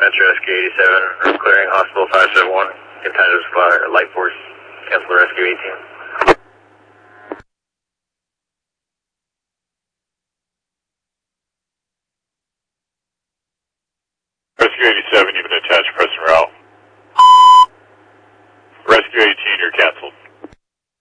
Metro Rescue 87, room clearing, hospital 571, good time to fire, light force, cancel rescue 18. Rescue 87, you've been attached, press and route.